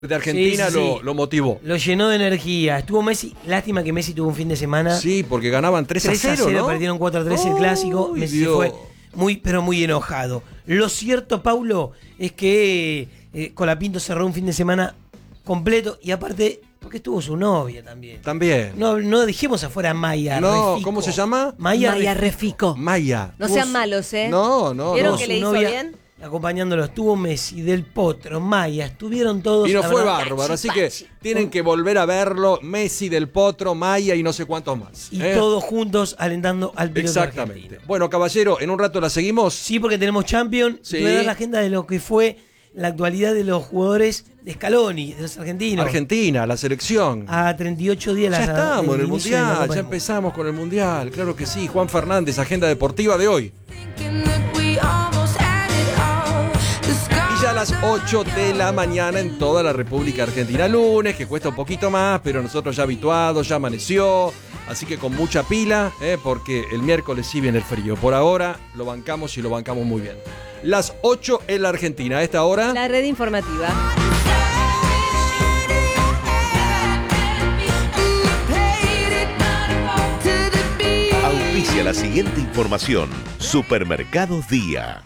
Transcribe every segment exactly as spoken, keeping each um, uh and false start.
de Argentina Sí, sí, lo, sí. lo motivó. Lo llenó de energía. Estuvo Messi. Lástima que Messi tuvo un fin de semana. Sí, porque ganaban tres a cero, ¿no? Perdieron cuatro a tres el clásico. Uy, Messi Dios. se fue muy, pero muy enojado. Lo cierto, Paulo, es que eh, Colapinto cerró un fin de semana completo y aparte, porque estuvo su novia también. También. No, no dejemos afuera a Maya. No, Refico. ¿cómo se llama? Maya, Maya Refico. Refico. Maya. No sean malos, ¿eh? No, no, ¿Vieron no. que Su le hizo novia bien? Acompañándolo estuvo Messi, Del Potro, Maya, estuvieron todos. Y no la fue verdad, bárbaro, así pachi, que pachi. tienen que volver a verlo. Messi, Del Potro, Maya y no sé cuántos más. Y ¿eh? todos juntos alentando al piloto Exactamente. argentino. Bueno, caballero, en un rato la seguimos. Sí, porque tenemos Champions. Sí. Te voy a dar la agenda de lo que fue la actualidad de los jugadores de Scaloni, de los argentinos. Argentina, la selección. A treinta y ocho días Ya la- estamos en el inicio de la Mundial, Copa ya del Mundo. empezamos con el Mundial, claro que sí. Juan Fernández, agenda deportiva de hoy. Y ya a las ocho de la mañana en toda la República Argentina. Lunes, que cuesta un poquito más, pero nosotros ya habituados, ya amaneció. Así que con mucha pila, ¿eh? Porque el miércoles sí viene el frío. Por ahora lo bancamos y lo bancamos muy bien. Las ocho en la Argentina. A esta hora... La red informativa. Auspicia la siguiente información. Supermercados Día.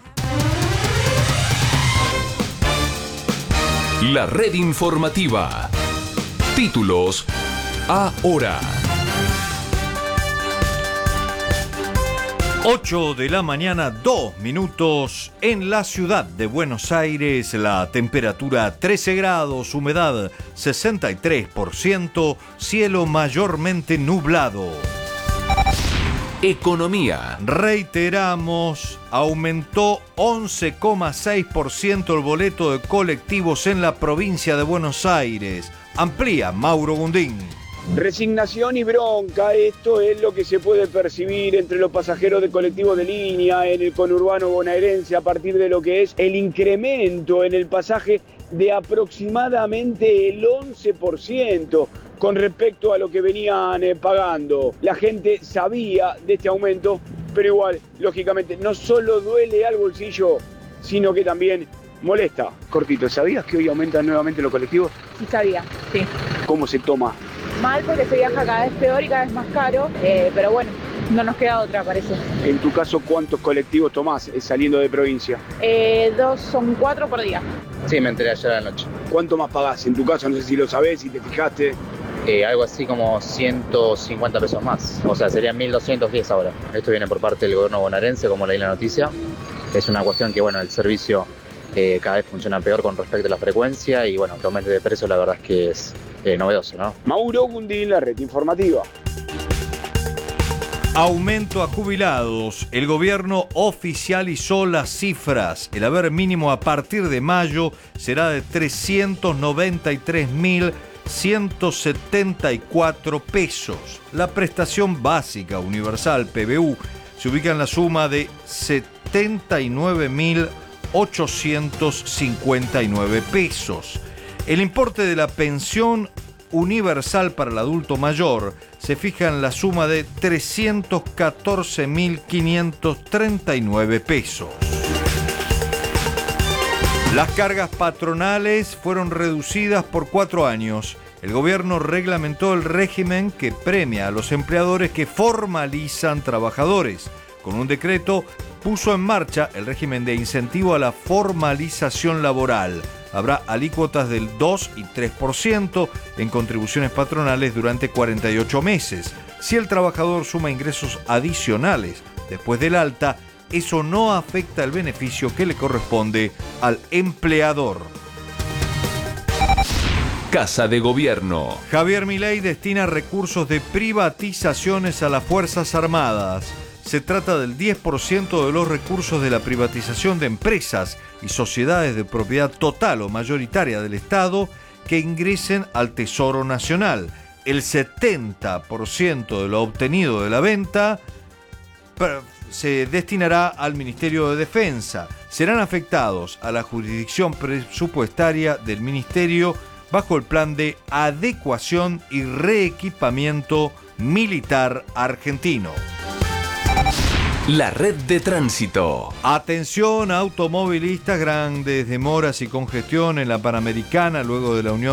La red informativa. Títulos ahora. ocho de la mañana, dos minutos. En la ciudad de Buenos Aires, la temperatura trece grados, humedad sesenta y tres por ciento, cielo mayormente nublado. Economía. Reiteramos, aumentó once coma seis por ciento el boleto de colectivos en la provincia de Buenos Aires. Amplía Mauro Gundín. Resignación y bronca, esto es lo que se puede percibir entre los pasajeros de colectivos de línea en el conurbano bonaerense a partir de lo que es el incremento en el pasaje de aproximadamente el once por ciento con respecto a lo que venían eh, pagando. La gente sabía de este aumento, pero igual, lógicamente, no solo duele al bolsillo, sino que también molesta. Cortito, ¿sabías que hoy aumentan nuevamente los colectivos? Sí sabía, sí. ¿Cómo se toma? Mal porque se viaja cada vez peor y cada vez más caro, eh, pero bueno, no nos queda otra, parece. En tu caso, ¿cuántos colectivos tomás eh, saliendo de provincia? Eh, dos, son cuatro por día. Sí, me enteré ayer a la noche. ¿Cuánto más pagás? En tu caso, no sé si lo sabés, si te fijaste. Eh, algo así como ciento cincuenta pesos más. O sea, serían mil doscientos diez ahora. Esto viene por parte del gobierno bonaerense, como leí la noticia. Es una cuestión que, bueno, el servicio eh, cada vez funciona peor con respecto a la frecuencia y, bueno, que aumente de precio la verdad es que es eh, novedoso, ¿no? Mauro Gundín, la red informativa. Aumento a jubilados. El gobierno oficializó las cifras. El haber mínimo a partir de mayo será de trescientos noventa y tres mil ciento setenta y cuatro pesos. La prestación básica universal P B U se ubica en la suma de setenta y nueve mil ochocientos cincuenta y nueve pesos. El importe de la pensión universal para el adulto mayor se fija en la suma de trescientos catorce mil quinientos treinta y nueve pesos. Las cargas patronales fueron reducidas por cuatro años. El gobierno reglamentó el régimen que premia a los empleadores que formalizan trabajadores. Con un decreto puso en marcha el régimen de incentivo a la formalización laboral. Habrá alícuotas del dos y tres por ciento en contribuciones patronales durante cuarenta y ocho meses. Si el trabajador suma ingresos adicionales después del alta, eso no afecta el beneficio que le corresponde al empleador. Casa de Gobierno. Javier Milei destina recursos de privatizaciones a las Fuerzas Armadas. Se trata del diez por ciento de los recursos de la privatización de empresas y sociedades de propiedad total o mayoritaria del Estado que ingresen al Tesoro Nacional. El setenta por ciento de lo obtenido de la venta se destinará al Ministerio de Defensa. Serán afectados a la jurisdicción presupuestaria del Ministerio bajo el plan de adecuación y reequipamiento militar argentino. La red de tránsito. Atención, automovilistas, grandes demoras y congestión en la Panamericana luego de la unión